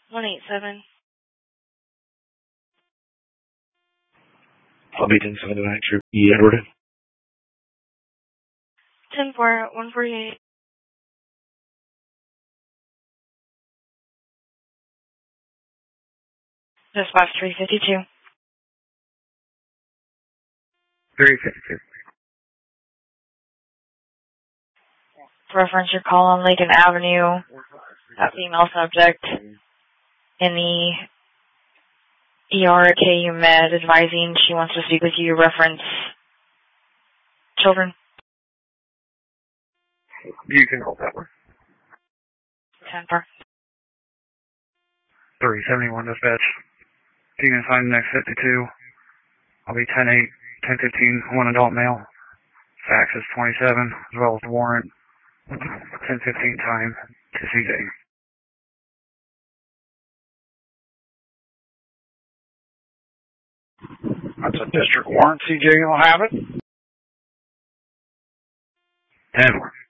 187. I'll be 1079, Troop E. Edward. 10-4, 148. Dispatch 352. 352. Reference your call on Lincoln Avenue. That female subject in the ER at KU Med advising she wants to speak with you. Reference children. You can hold that one. 10-4. 371 dispatch. If you can find the next 52, I'll be 10-8, 10-15, one adult male. Fax is 27, as well as the warrant. 10-15 time to CJ. That's a district warrant, CJ, you'll have it. 10-4.